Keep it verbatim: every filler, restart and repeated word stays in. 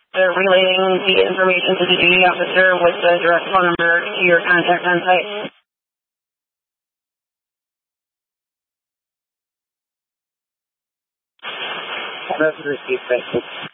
They're relaying the information to the duty officer with the direct phone number to your contact on site. Message received, thank you.